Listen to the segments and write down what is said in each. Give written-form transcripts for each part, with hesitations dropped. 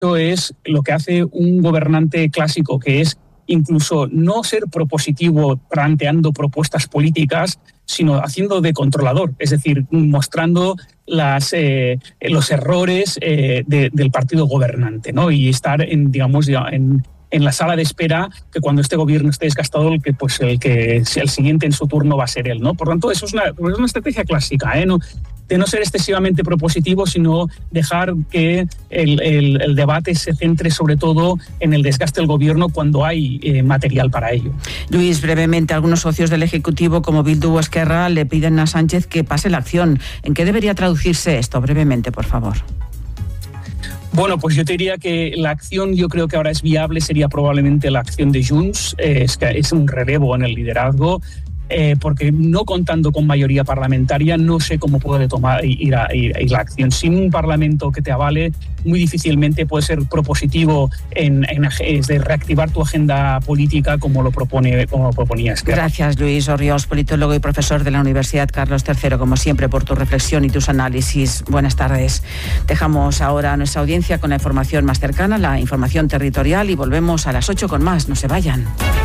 es lo que hace un gobernante clásico, que es incluso no ser propositivo planteando propuestas políticas, sino haciendo de controlador, es decir, mostrando los errores del partido gobernante, ¿no? Y estar en la sala de espera, que cuando este gobierno esté desgastado, el siguiente en su turno va a ser él, ¿no? Por tanto, eso es una estrategia clásica, de no ser excesivamente propositivo, sino dejar que el debate se centre sobre todo en el desgaste del gobierno cuando hay material para ello. Luis, brevemente, algunos socios del Ejecutivo como Bildu o Esquerra le piden a Sánchez que pase la acción. ¿En qué debería traducirse esto? Brevemente, por favor. Bueno, pues yo te diría que la acción, yo creo que ahora es viable, sería probablemente la acción de Junts, es un relevo en el liderazgo, porque no contando con mayoría parlamentaria no sé cómo puede ir la acción. Sin un parlamento que te avale, muy difícilmente puede ser propositivo es de reactivar tu agenda política como proponía Esquerra. Gracias, Luis Orriols, politólogo y profesor de la Universidad Carlos III, como siempre, por tu reflexión y tus análisis. Buenas tardes. Dejamos ahora a nuestra audiencia con la información más cercana, la información territorial, y volvemos a las 8 con más. No se vayan.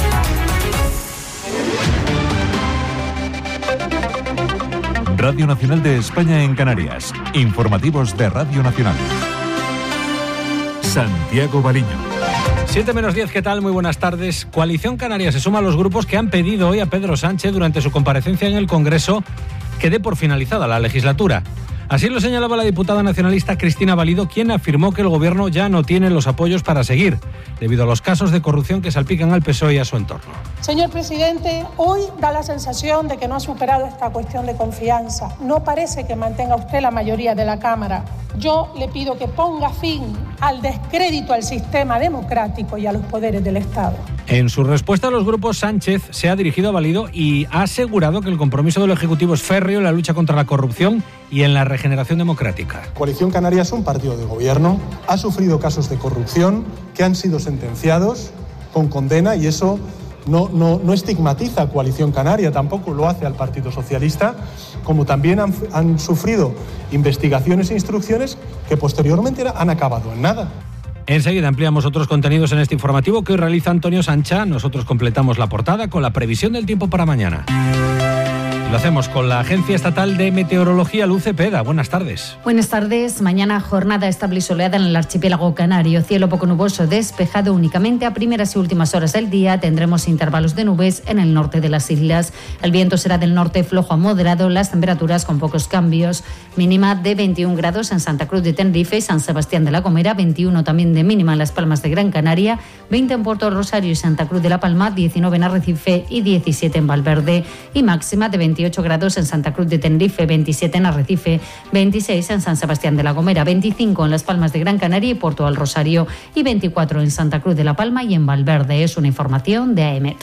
Radio Nacional de España en Canarias. Informativos de Radio Nacional. Santiago Baliño. 7:10, ¿qué tal? Muy buenas tardes. Coalición Canaria se suma a los grupos que han pedido hoy a Pedro Sánchez durante su comparecencia en el Congreso que dé por finalizada la legislatura. Así lo señalaba la diputada nacionalista Cristina Valido, quien afirmó que el gobierno ya no tiene los apoyos para seguir, debido a los casos de corrupción que salpican al PSOE y a su entorno. Señor presidente, hoy da la sensación de que no ha superado esta cuestión de confianza. No parece que mantenga usted la mayoría de la Cámara. Yo le pido que ponga fin al descrédito al sistema democrático y a los poderes del Estado. En su respuesta a los grupos, Sánchez se ha dirigido a Valido y ha asegurado que el compromiso del Ejecutivo es férreo en la lucha contra la corrupción y en la regeneración democrática. Coalición Canaria es un partido de gobierno, ha sufrido casos de corrupción que han sido sentenciados con condena, y eso no estigmatiza a Coalición Canaria, tampoco lo hace al Partido Socialista, como también han sufrido investigaciones e instrucciones que posteriormente han acabado en nada. Enseguida ampliamos otros contenidos en este informativo que hoy realiza Antonio Sancha. Nosotros completamos la portada con la previsión del tiempo para mañana. Lo hacemos con la Agencia Estatal de Meteorología, Luz Cepeda. Buenas tardes. Buenas tardes. Mañana jornada estable y soleada en el archipiélago canario. Cielo poco nuboso, despejado únicamente a primeras y últimas horas del día. Tendremos intervalos de nubes en el norte de las islas. El viento será del norte flojo a moderado. Las temperaturas con pocos cambios. Mínima de 21 grados en Santa Cruz de Tenerife y San Sebastián de la Gomera. 21 también de mínima en Las Palmas de Gran Canaria. 20 en Puerto Rosario y Santa Cruz de la Palma. 19 en Arrecife y 17 en Valverde. Y máxima de 28 grados en Santa Cruz de Tenerife, 27 en Arrecife, 26 en San Sebastián de la Gomera, 25 en Las Palmas de Gran Canaria y Puerto del Rosario y 24 en Santa Cruz de la Palma y en Valverde. Es una información de AEMET.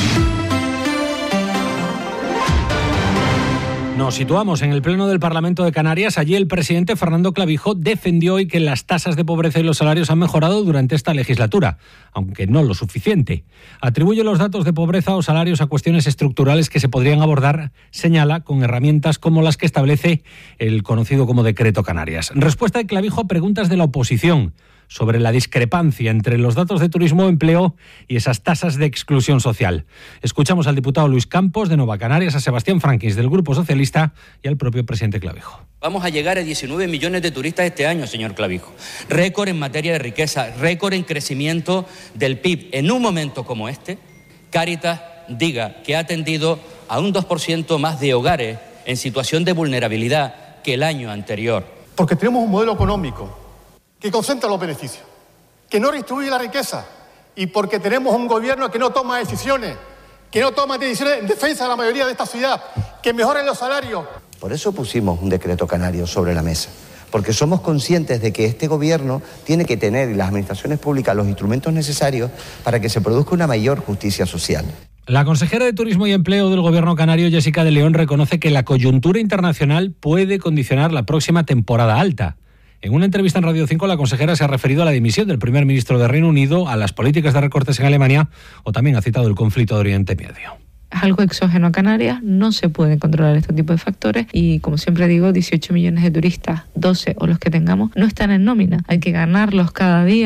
Nos situamos en el Pleno del Parlamento de Canarias. Allí el presidente Fernando Clavijo defendió hoy que las tasas de pobreza y los salarios han mejorado durante esta legislatura, aunque no lo suficiente. Atribuye los datos de pobreza o salarios a cuestiones estructurales que se podrían abordar, señala, con herramientas como las que establece el conocido como Decreto Canarias. Respuesta de Clavijo a preguntas de la oposición sobre la discrepancia entre los datos de turismo o empleo y esas tasas de exclusión social. Escuchamos al diputado Luis Campos de Nueva Canarias, a Sebastián Franquis del Grupo Socialista y al propio presidente Clavijo. Vamos a llegar a 19 millones de turistas este año, señor Clavijo. Récord en materia de riqueza, récord en crecimiento del PIB. En un momento como este, Cáritas diga que ha atendido a un 2% más de hogares en situación de vulnerabilidad que el año anterior. Porque tenemos un modelo económico que concentra los beneficios, que no distribuye la riqueza, y porque tenemos un gobierno que no toma decisiones en defensa de la mayoría de esta ciudad, que mejoren los salarios. Por eso pusimos un decreto canario sobre la mesa, porque somos conscientes de que este gobierno tiene que tener, y las administraciones públicas, los instrumentos necesarios para que se produzca una mayor justicia social. La consejera de Turismo y Empleo del Gobierno canario, Jessica de León, reconoce que la coyuntura internacional puede condicionar la próxima temporada alta. En una entrevista en Radio 5, la consejera se ha referido a la dimisión del primer ministro de Reino Unido, a las políticas de recortes en Alemania o también ha citado el conflicto de Oriente Medio. Es algo exógeno a Canarias, no se pueden controlar este tipo de factores y, como siempre digo, 18 millones de turistas, 12 o los que tengamos, no están en nómina. Hay que ganarlos cada día.